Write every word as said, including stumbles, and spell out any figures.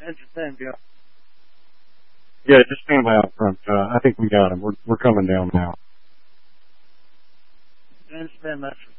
Engine ten, go. Yeah, just stand by out front. Uh, I think we got him. We're we're coming down now. Engine ten, that's